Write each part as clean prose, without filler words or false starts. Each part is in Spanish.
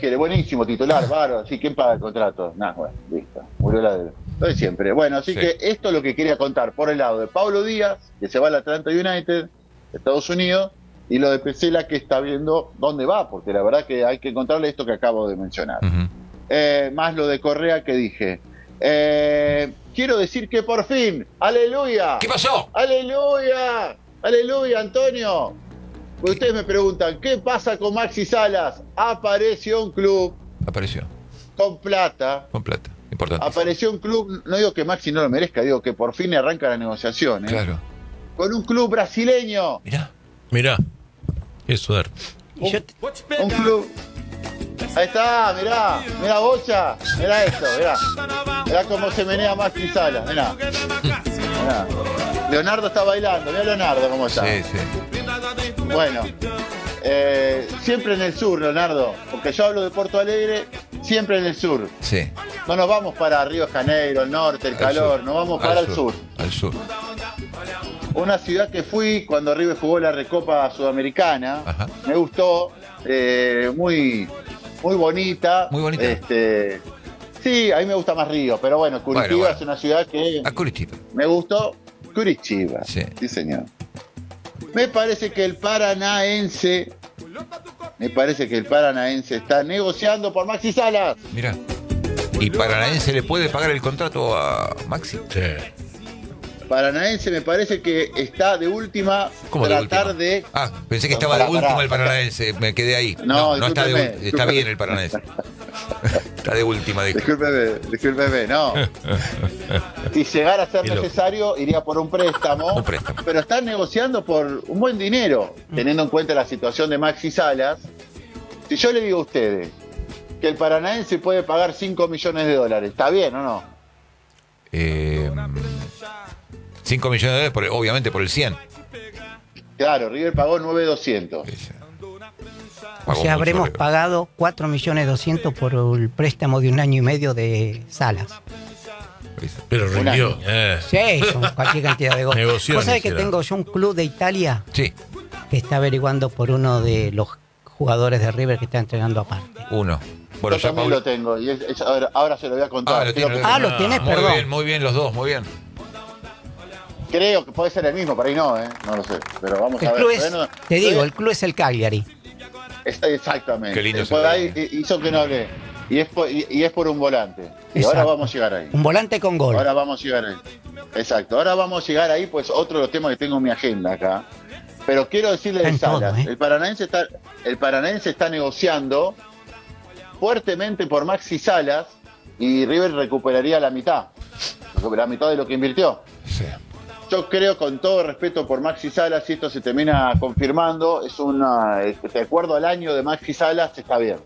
quiere? Buenísimo, titular, bárbaro. ¿Sí? ¿Quién paga el contrato? Nada, bueno, listo. Murió la deuda. Lo de siempre. Bueno, así que esto es lo que quería contar por el lado de Pablo Díaz, que se va al Atlanta United, Estados Unidos, y lo de Pesela, que está viendo dónde va, porque la verdad que hay que encontrarle esto que acabo de mencionar. Más lo de Correa que dije. Quiero decir que por fin, ¡aleluya! ¿Qué pasó? ¡Aleluya! ¡Aleluya, Antonio! Ustedes me preguntan, ¿qué pasa con Maxi Salas? Apareció un club. Apareció. Con plata. Con plata. Importante. Apareció un club, no digo que Maxi no lo merezca, digo que por fin arranca la negociación. Claro. Con un club brasileño. Mirá. Qué suerte. Un club. Ahí está, mirá Bocha, mirá esto, mirá cómo se menea Maxi Salas, mirá. Leonardo está bailando, mirá Leonardo cómo está. Sí. Bueno, siempre en el sur, Leonardo, porque yo hablo de Porto Alegre, siempre en el sur. Sí. No nos vamos para Río de Janeiro, el norte, el calor, nos vamos para el sur. Al sur. Una ciudad que fui cuando River jugó la Recopa Sudamericana. Ajá. Me gustó, muy bonita. Muy bonita. Sí, a mí me gusta más Río, pero bueno, Curitiba es una ciudad que Curitiba. Me gustó. Curitiba, sí señor. Me parece que el paranaense está negociando por Maxi Salas. Mirá. ¿Y Paranaense le puede pagar el contrato a Maxi? Sí. Paranaense me parece que está de última. ¿Cómo tratar de última? Ah, pensé que estaba de última el Paranaense, me quedé ahí. No está está bien el Paranaense. Está de última. Discúlpeme, no. Si llegara a ser necesario, iría por un préstamo. Pero están negociando por un buen dinero, teniendo en cuenta la situación de Maxi Salas. Si yo le digo a ustedes que el Paranaense puede pagar $5 millones, ¿está bien o no? 5 millones de dólares, obviamente por el 100. Claro, River pagó 9.200. O sea, habremos pagado 4.200.000 por el préstamo de 1 año y medio de Salas. Pero rindió. Sí, son cualquier cantidad de goles. ¿Vos sabés que tengo yo un club de Italia? Sí. Que está averiguando por uno de los jugadores de River que está entrenando aparte. Bueno, yo también lo tengo y ahora se lo voy a contar. Lo tenés, perdón. Muy bien los dos, muy bien. Creo que puede ser el mismo, por ahí no lo sé, pero vamos a ver. El club es el Cagliari. Exactamente. Qué lindo. Por ahí hizo que no hablé. Y es por un volante. Y exacto. Ahora vamos a llegar ahí. Un volante con gol. Ahora vamos a llegar ahí. Exacto. Ahora vamos a llegar ahí, pues otro de los temas que tengo en mi agenda acá. Pero quiero decirle de Salas, el Paranaense está negociando fuertemente por Maxi Salas y River recuperaría la mitad de lo que invirtió. Sí. Yo creo, con todo respeto por Maxi Salas, si esto se termina confirmando, de acuerdo al año de Maxi Salas, está bien.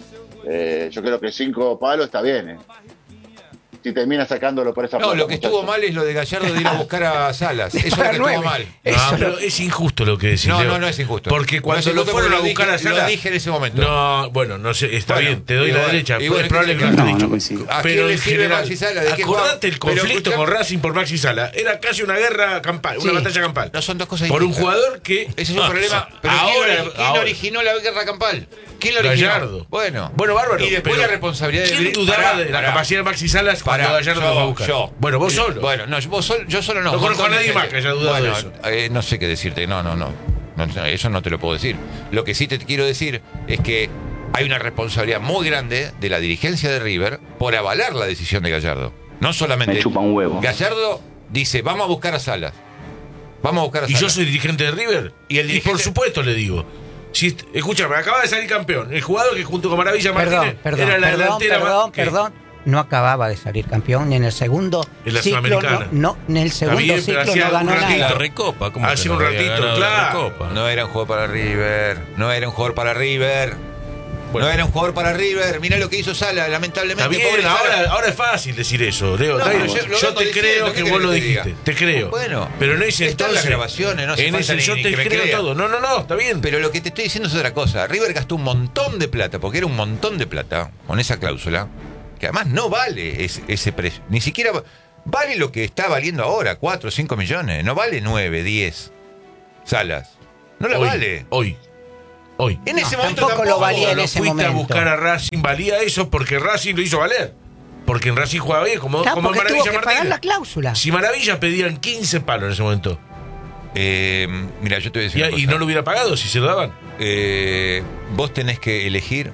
Yo creo que 5 palos está bien. Si termina sacándolo por esa parte. No, lo que estuvo mal es lo de Gallardo de ir a buscar a Salas. Eso es lo que estuvo mal. Pero es injusto lo que decís. No es injusto. Porque cuando lo fueron a buscar a Salas. Lo dije en ese momento. No sé, está bien, te doy la derecha. Es probable que lo hayas dicho. Pero en general, acordate el conflicto con Racing por Maxi Salas. Era casi una guerra campal, una batalla campal. No son dos cosas por un jugador que. Ese es un problema. Pero ¿quién originó la guerra campal? ¿Quién lo originó? Gallardo. Bueno, bárbaro. Y después la responsabilidad de ¿quién dudaba de la capacidad de Maxi Salas cuando Gallardo lo va a buscar? Bueno, vos solo. Bueno, no, yo solo no. No conozco a nadie más que haya dudado de eso. No sé qué decirte. No, eso no te lo puedo decir. Lo que sí te quiero decir es que hay una responsabilidad muy grande de la dirigencia de River por avalar la decisión de Gallardo. No solamente. Me chupa un huevo. Gallardo dice, vamos a buscar a Salas. ¿Y yo soy dirigente de River? Y por supuesto le digo. Escúchame, acaba de salir campeón. El jugador que junto con Maravilla Martínez era la delantera. Perdón. No acababa de salir campeón ni en el segundo ciclo. En el segundo ciclo no ganó nada. La Recopa, ¿cómo hace un ratito? Claro. No era un jugador para River. No era un jugador para River. Bueno. No era un jugador para River. Mirá lo que hizo Sala, lamentablemente. Está bien, ahora es fácil decir eso, Leo. Yo te creo que vos lo dijiste. Te creo. Bueno, pero en ese entonces. Las grabaciones, no en ese yo te creo todo. No, está bien. Pero lo que te estoy diciendo es otra cosa. River gastó un montón de plata, porque era un montón de plata, con esa cláusula, que además no vale ese precio. Ni siquiera vale lo que está valiendo ahora, 4 o 5 millones. No vale 9, 10 Salas. No la vale. Hoy Hoy. En ese momento tampoco lo valía en ese momento. momento. Fuiste a buscar a Racing, valía eso porque Racing lo hizo valer. Porque en Racing jugaba bien, como porque Maravilla tuvo que Martínez. pagar la cláusula. Si Maravilla pedían 15 palos en ese momento. Mira, yo te voy a decir una Y cosa. no lo hubiera pagado si se lo daban. Vos tenés que elegir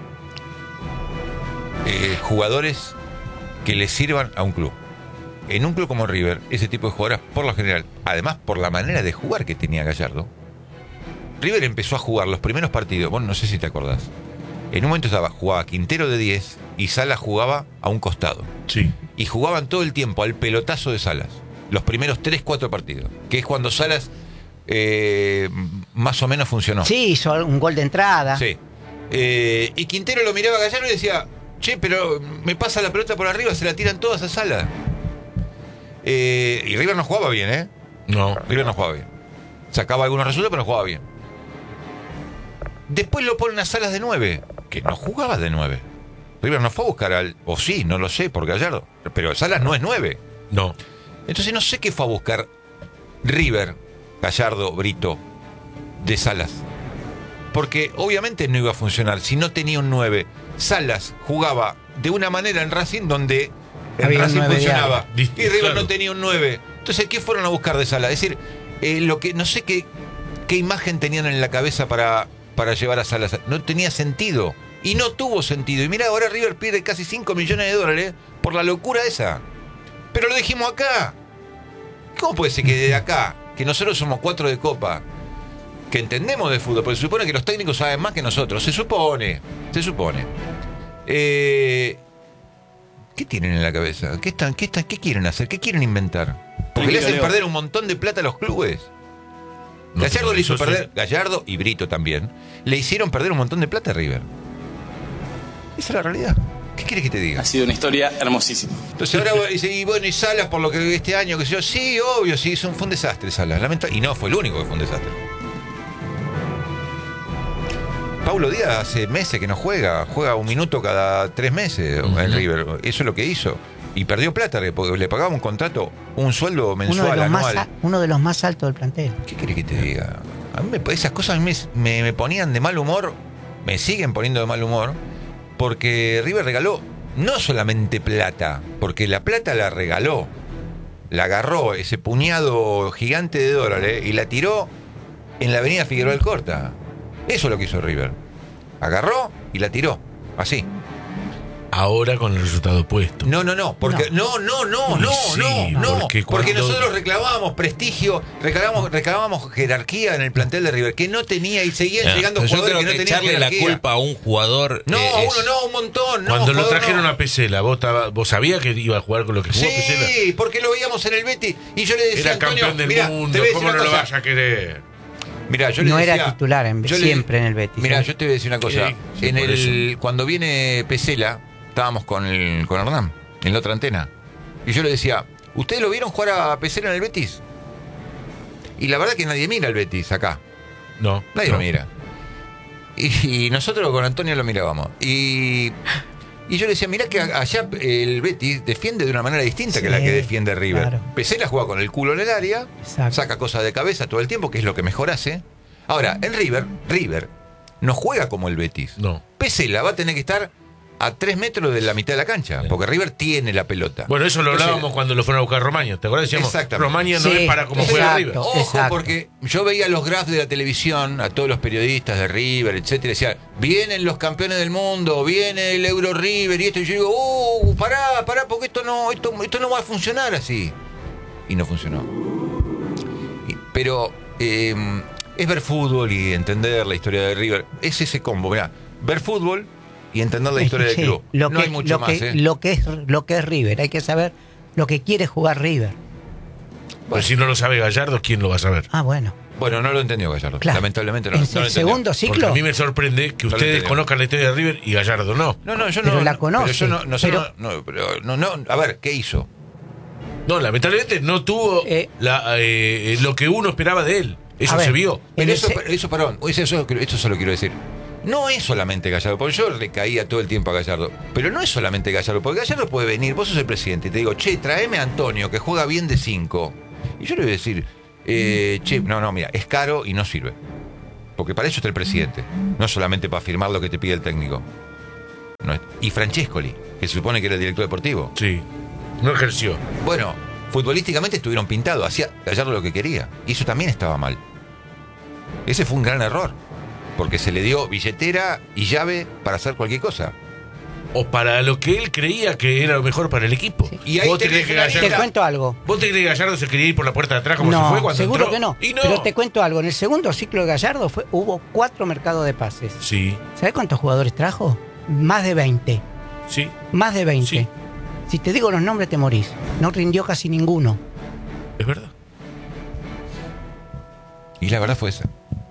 jugadores que le sirvan a un club. En un club como River, ese tipo de jugadores, por lo general, además por la manera de jugar que tenía Gallardo, River empezó a jugar los primeros partidos, bueno, no sé si te acordás. En un momento jugaba Quintero de 10 y Salas jugaba a un costado. Sí. Y jugaban todo el tiempo al pelotazo de Salas. Los primeros 3-4 partidos. Que es cuando Salas más o menos funcionó. Sí, hizo un gol de entrada. Sí. Y Quintero lo miraba a Gallardo y decía, che, pero me pasa la pelota por arriba, se la tiran todas a Salas. Y River no jugaba bien, ¿eh? No. River no jugaba bien. Sacaba algunos resultados, pero no jugaba bien. Después lo ponen a Salas de 9, que no jugaba de 9. River no fue a buscar al... O sí, no lo sé, por Gallardo. Pero Salas no es 9. No. Entonces no sé qué fue a buscar River, Gallardo, Brito, de Salas. Porque obviamente no iba a funcionar si no tenía un 9. Salas jugaba de una manera en Racing donde en Racing funcionaba. Y River no tenía un 9. Entonces, ¿qué fueron a buscar de Salas? Es decir, lo que no sé qué imagen tenían en la cabeza para llevar a Salas. No tenía sentido. Y no tuvo sentido. Y mira, ahora River pierde casi 5 millones de dólares por la locura esa. Pero lo dijimos acá. ¿Cómo puede ser que de acá, que nosotros somos 4 de Copa, que entendemos de fútbol, porque se supone que los técnicos saben más que nosotros? Se supone. ¿Qué tienen en la cabeza? ¿Qué quieren hacer? ¿Qué quieren inventar? Porque le hacen perder un montón de plata a los clubes. Gallardo le hizo perder, Gallardo y Brito también, le hicieron perder un montón de plata a River. Esa es la realidad. ¿Qué quieres que te diga? Ha sido una historia hermosísima. Entonces ahora dice, y bueno, y Salas por lo que este año, que sé yo, sí, obvio, sí, fue un desastre Salas, y no fue el único que fue un desastre. Paulo Díaz hace meses que no juega un minuto cada 3 meses en River, eso es lo que hizo. Y perdió plata, porque le pagaba un contrato, un sueldo mensual, anual. Uno de los más altos del plantel. ¿Qué querés que te diga? A mí esas cosas me ponían de mal humor, me siguen poniendo de mal humor, porque River regaló no solamente plata, porque la plata la regaló, la agarró ese puñado gigante de dólares y la tiró en la avenida Figueroa Alcorta. Eso es lo que hizo River. Agarró y la tiró, así. Ahora con el resultado opuesto. No, porque porque nosotros reclamábamos prestigio, reclamábamos jerarquía en el plantel de River, que no tenía, y seguían llegando jugadores que no tenían echarle jerarquía. la culpa a un jugador. Un montón. Cuando lo trajeron a Pesela, ¿vos sabías que iba a jugar con lo que jugó Pesela? Sí, porque lo veíamos en el Betis y yo le decía, era Antonio, campeón del mundo, ¿cómo no lo vas a querer? Mirá, yo le no decía, era titular siempre en el Betis. Mirá, yo te voy a decir una cosa. Sí, cuando viene Pesela, estábamos con Hernán en la otra antena. Y yo le decía, ¿ustedes lo vieron jugar a Pesela en el Betis? Y la verdad que nadie mira el Betis acá. No. Nadie lo mira. Y nosotros con Antonio lo mirábamos. Y yo le decía, mirá que allá el Betis defiende de una manera distinta que la que defiende River. Claro. Pesela juega con el culo en el área, saca cosas de cabeza todo el tiempo, que es lo que mejor hace. Ahora, en River no juega como el Betis. No. Pesela va a tener que estar a 3 metros de la mitad de la cancha, porque River tiene la pelota. Bueno, eso lo hablábamos cuando lo fueron a buscar Romaña. ¿Te acuerdas? Decíamos, Romaña no es para como juega River. Ojo, porque yo veía los graphs de la televisión, a todos los periodistas de River, etcétera, decían, vienen los campeones del mundo, viene el Euro River y esto, y yo digo, pará, porque esto no va a funcionar así. Y no funcionó. Pero es ver fútbol y entender la historia de River. Es ese combo, mirá, ver fútbol y entender la historia del club. No hay mucho más. Lo que es River, hay que saber lo que quiere jugar River. Pues si no lo sabe Gallardo, ¿quién lo va a saber? Bueno. Bueno, no lo entendió Gallardo. Claro. Lamentablemente no. ¿En el segundo ciclo? Porque a mí me sorprende que ustedes conozcan la historia de River y Gallardo no. No, yo pero no. La conozco. A ver, ¿qué hizo? No, lamentablemente no tuvo lo que uno esperaba de él. Eso se vio. Pero eso solo quiero decir. No es solamente Gallardo, porque yo le caía todo el tiempo a Gallardo. Pero no es solamente Gallardo, porque Gallardo puede venir, vos sos el presidente, y te digo, che, tráeme a Antonio, que juega bien de 5. Y yo le voy a decir, mira, es caro y no sirve. Porque para eso está el presidente. No solamente para firmar lo que te pide el técnico. Y Francescoli, que se supone que era el director deportivo. Sí. No ejerció. Bueno, futbolísticamente estuvieron pintados. Hacía Gallardo lo que quería. Y eso también estaba mal. Ese fue un gran error. Porque se le dio billetera y llave para hacer cualquier cosa. O para lo que él creía que era lo mejor para el equipo. Sí. Y ahí te cuento algo. ¿Vos te crees que Gallardo se quería ir por la puerta de atrás como se fue cuando seguro entró? Que no. Y no. Pero te cuento algo. En el segundo ciclo de Gallardo hubo 4 mercados de pases. Sí. ¿Sabés cuántos jugadores trajo? Más de 20. Sí. Más de 20. Sí. Si te digo los nombres te morís. No rindió casi ninguno. Es verdad. Y la verdad fue esa.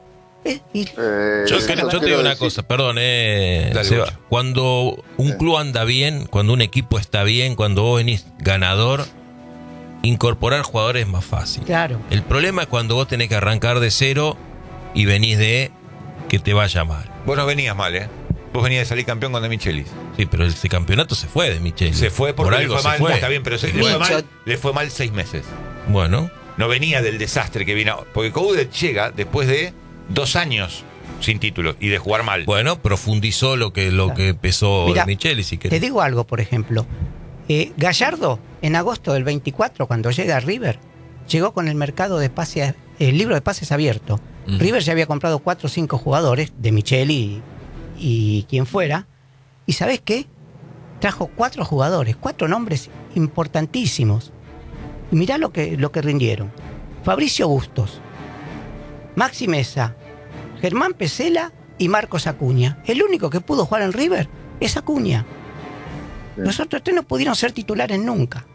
Yo te digo una cosa, perdón, Seba. Cuando un club anda bien, cuando un equipo está bien, cuando vos venís ganador, incorporar jugadores es más fácil. Claro. El problema es cuando vos tenés que arrancar de cero y venís de que te vaya mal. Vos no venías mal, ¿eh? Vos venías de salir campeón con De Michelis. Sí, pero ese campeonato se fue de Michelis. Se fue porque por algo le fue mal. Fue. Está bien, pero le fue mal 6 meses. Bueno. No venía del desastre que vino. Porque Coudet llega después de 2 años sin título y de jugar mal. Bueno, profundizó lo que pesó De Michelis. Si te digo algo, por ejemplo. Gallardo, en agosto del 24, cuando llega a River, llegó con el mercado de pases, el libro de pases abierto. River ya había comprado 4 o 5 jugadores, De Micheli y quien fuera. ¿Y sabés qué? Trajo 4 jugadores, 4 nombres importantísimos. Y mirá lo que rindieron. Fabricio Bustos, Maxi Mesa, Germán Pesela y Marcos Acuña. El único que pudo jugar en River es Acuña. Los otros 3 no pudieron ser titulares nunca.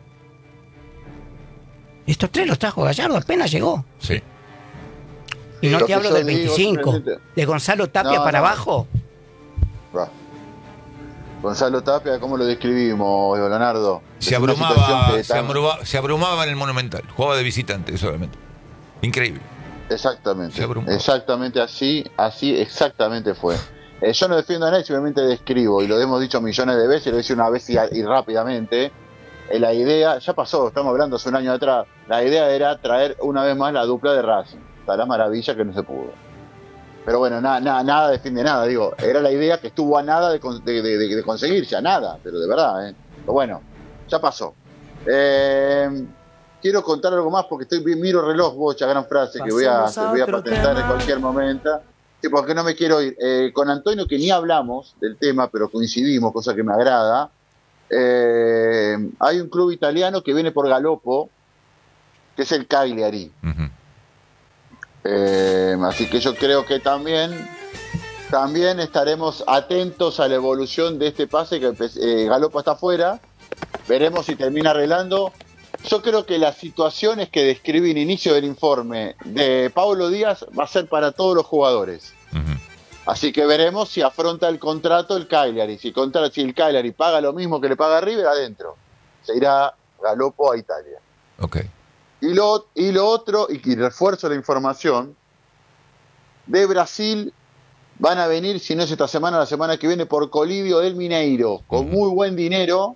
Estos 3 los trajo Gallardo, apenas llegó. Sí. Y no te hablo del 25, de Gonzalo Tapia para abajo. Gonzalo Tapia, ¿cómo lo describimos, Leonardo? Se abrumaba en el Monumental. Jugaba de visitante solamente. Increíble. Exactamente. Exactamente así exactamente fue. Yo no defiendo a nadie, simplemente describo, y lo hemos dicho millones de veces, lo hice una vez y rápidamente. La idea, ya pasó, estamos hablando hace un año atrás, la idea era traer una vez más la dupla de Racing. Está la maravilla que no se pudo. Pero bueno, nada defiende nada, digo, era la idea que estuvo a nada de conseguirse, a nada, pero de verdad, Pero bueno, ya pasó. Quiero contar algo más porque miro reloj, bocha, gran frase que voy a patentar en cualquier momento. Sí, porque no me quiero ir. Con Antonio, que ni hablamos del tema, pero coincidimos, cosa que me agrada. Hay un club italiano que viene por Galopo, que es el Cagliari. Así que yo creo que también estaremos atentos a la evolución de este pase, que Galopo está afuera. Veremos si termina arreglando. Yo creo que las situaciones que describí en inicio del informe de Paulo Díaz va a ser para todos los jugadores. Así que veremos si afronta el contrato el Cagliari. Si el Cagliari paga lo mismo que le paga River, adentro. Se irá Galopo a Italia. Okay. Y lo otro, y refuerzo la información, de Brasil van a venir, si no es esta semana, la semana que viene, por Colidio del Mineiro, con muy buen dinero.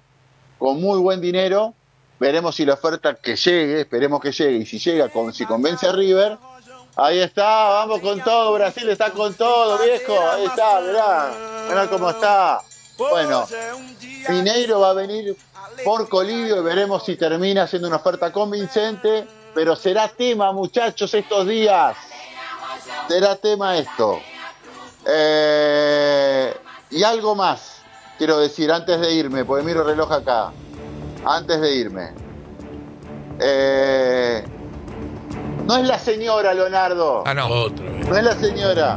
Veremos si la oferta que llegue, esperemos que llegue, y si llega, si convence a River, ahí está, vamos con todo, Brasil está con todo, viejo, ahí está, mirá cómo está. Bueno, Mineiro va a venir por Colidio y veremos si termina siendo una oferta convincente, pero será tema, muchachos, estos días. Será tema esto. Y algo más quiero decir antes de irme, porque miro el reloj acá. Antes de irme. No es la señora, Leonardo. No. Otra vez. No es la señora.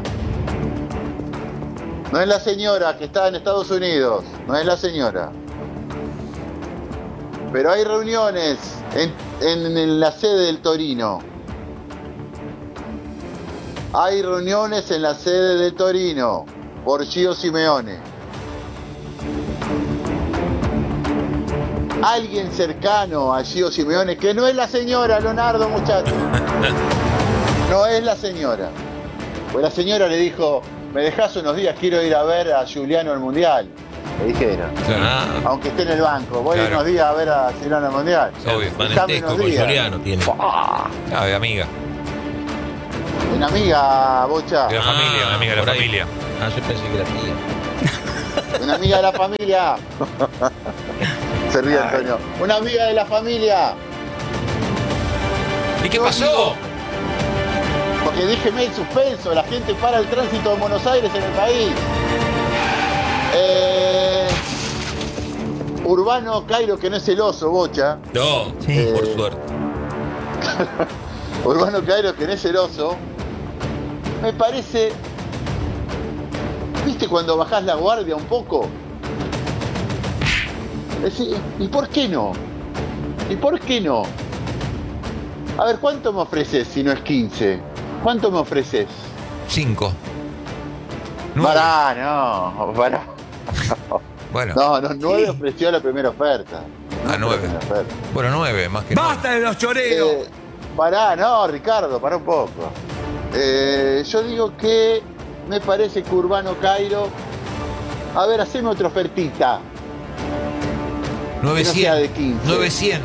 No es la señora que está en Estados Unidos. No es la señora. Pero hay reuniones en la sede del Torino. Hay reuniones en la sede del Torino por Gio Simeone. Alguien cercano a Gio Simeone, que no es la señora, Leonardo, muchachos. No es la señora. Pues la señora le dijo, me dejás unos días, quiero ir a ver a Giuliano al Mundial. Le dijeron. Aunque esté en el banco, voy unos días a ver a Giuliano al Mundial. Obvio, parentesco con Giuliano tiene. De amiga. Una amiga, Bocha. De la familia, una amiga de la familia. Yo pensé que era tía. Una amiga de la familia. Se ríe Antonio. Una amiga de la familia. ¿Y qué pasó? Porque déjeme el suspenso. La gente para el tránsito de Buenos Aires en el país. Urbano Cairo, que no es celoso, Bocha. No, sí. Por suerte. Urbano Cairo, que no es celoso. Me parece... ¿Viste cuando bajás la guardia un poco? ¿Y por qué no? ¿Y por qué no? A ver, ¿cuánto me ofreces si no es 15? ¿Cuánto me ofreces? 5. Pará, no. Pará. Bueno. No, 9 ofreció la primera oferta. 9. Bueno, 9, más que 9. ¡Basta de los choreros! Pará, no, Ricardo, pará un poco. Yo digo que me parece que Urbano Cairo... A ver, haceme otra ofertita. 900. Que no sea de 15. 900.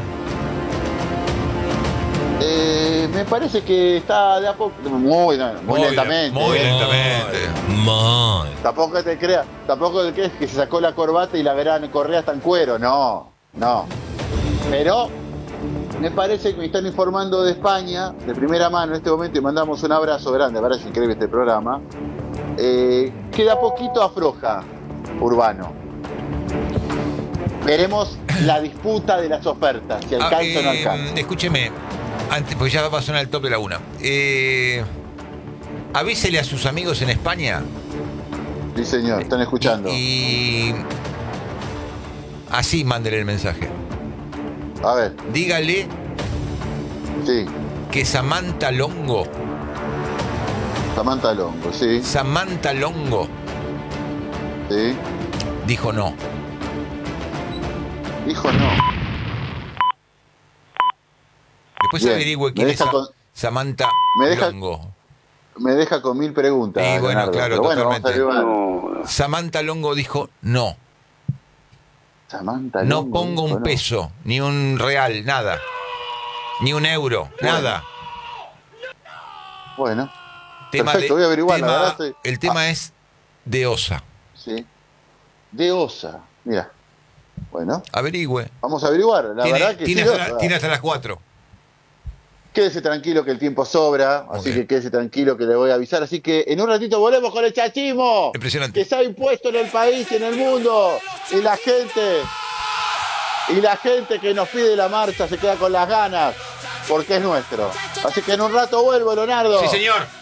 Me parece que está de a poco... Muy lentamente. Muy lentamente. Tampoco te creas que se sacó la corbata y la gran correa está en cuero. No. Pero me parece que me están informando de España, de primera mano en este momento, y mandamos un abrazo grande, para es increíble este programa, que de a poquito afloja Urbano. Veremos la disputa de las ofertas, si alcanza o no alcanza. Escúcheme, antes, porque ya va a sonar el top de la una. Avísele a sus amigos en España. Sí, señor, están escuchando. Y así mándele el mensaje. A ver. Dígale que Samantha Longo. Samantha Longo, sí. Samantha Longo. Sí. Dijo no. Dijo no. Después averigüe quién es Samantha Longo. Me deja con 1000 preguntas. Y bueno, Leonardo, claro, totalmente. No. Samantha Longo dijo no. Samantha no Longo pongo un peso, ni un real, nada. Ni un euro, nada. Bueno. Perfecto, voy a averiguar. El tema es de OSA. Sí. De OSA. Mira. Bueno. Averigüe. Vamos a averiguar. La verdad que tiene hasta las 4. Quédese tranquilo que el tiempo sobra, así que quédese tranquilo que le voy a avisar. Así que en un ratito volvemos con el chachismo. Impresionante. Que se ha impuesto en el país y en el mundo. Y la gente que nos pide la marcha se queda con las ganas, porque es nuestro. Así que en un rato vuelvo, Leonardo. Sí, señor.